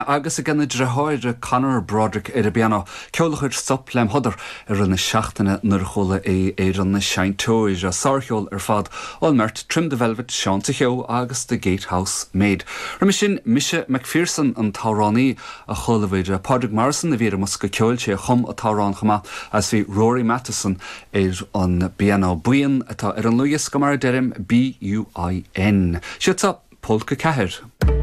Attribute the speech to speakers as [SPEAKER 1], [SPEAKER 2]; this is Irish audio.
[SPEAKER 1] Agus a gannne dreáide Conor Broderick ar a beanna ceolalachuir stop leim hodar ar rinne seachtainna nar chola é rinne seintóid a sarcheol ar fad all mert Trim de Velvet Seánta Cheo agus the Gatehouse Maid. Rimi sin Misha McPherson an Taurani a cholavide Padraig Morrison a bhíar musca ceolche a chum a Taurán chama as bhí Rory Matheson ar an beanna buin atá ar an luas go mar derim BUIN. Siúta Polka Cahir.